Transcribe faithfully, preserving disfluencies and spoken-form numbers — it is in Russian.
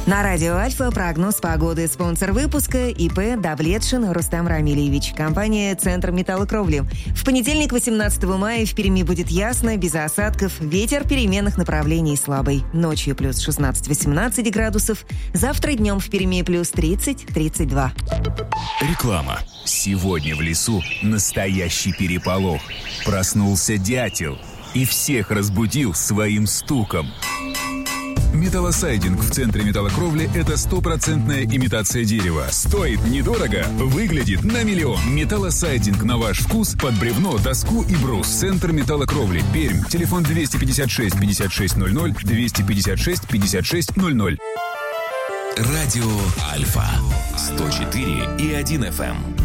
На радио «Альфа» прогноз погоды. Спонсор выпуска ИП Давлетшин Рустам Рамильевич. Компания «Центр металлокровли». В понедельник, восемнадцатого мая, в Перми будет ясно, без осадков. Ветер переменных направлений слабый. Ночью плюс шестнадцать-восемнадцать градусов. Завтра днем в Перми плюс тридцать-тридцать два. Реклама. Сегодня в лесу настоящий переполох. Проснулся дятел и всех разбудил своим стуком. Металлосайдинг в центре металлокровли – это стопроцентная имитация дерева. Стоит недорого, выглядит на миллион. Металлосайдинг на ваш вкус под бревно, доску и брус. Центр металлокровли. Пермь. Телефон двести пятьдесят шесть пятьдесят шесть ноль ноль, двести пятьдесят шесть пятьдесят шесть ноль ноль. Радио Альфа. сто четыре и один эф эм.